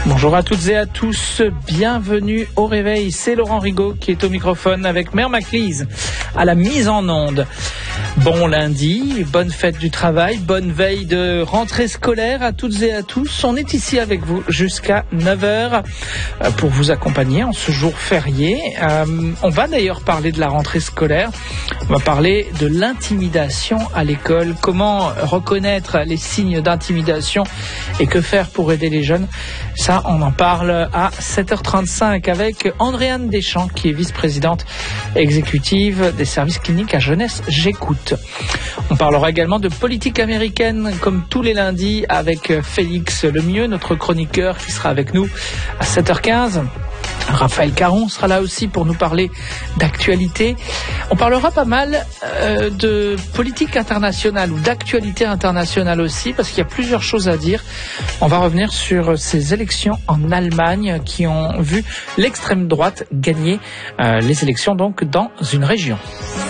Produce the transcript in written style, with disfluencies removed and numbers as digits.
Bonjour à toutes et à tous, bienvenue au réveil. C'est Laurent Rigaud qui est au microphone avec Mère Maclise à la mise en onde. Bon lundi, bonne fête du travail, bonne veille de rentrée scolaire à toutes et à tous. On est ici avec vous jusqu'à 9h pour vous accompagner en ce jour férié. On va d'ailleurs parler de la rentrée scolaire. On va parler de l'intimidation à l'école, comment reconnaître les signes d'intimidation et que faire pour aider les jeunes. Ça, on en parle à 7h35 avec Andréane Deschamps, qui est vice-présidente exécutive des services cliniques à Jeunesse J'écoute. On parlera également de politique américaine, comme tous les lundis, avec Félix Lemieux, notre chroniqueur, qui sera avec nous à 7h15. Raphaël Caron sera là aussi pour nous parler d'actualité. On parlera pas mal de politique internationale ou d'actualité internationale aussi, parce qu'il y a plusieurs choses à dire. On va revenir sur ces élections en Allemagne qui ont vu l'extrême droite gagner les élections donc dans une région.